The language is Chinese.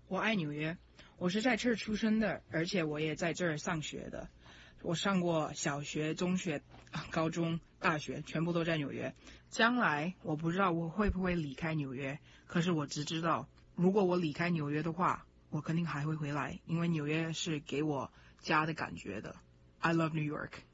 我爱纽约，我是在这儿出生的，而且我也在这儿上学的。我上过小学、中学、高中、大学，全部都在纽约。将来我不知道我会不会离开纽约，可是我只知道，如果我离开纽约的话，我肯定还会回来，因为纽约是给我家的感觉的。I love New York.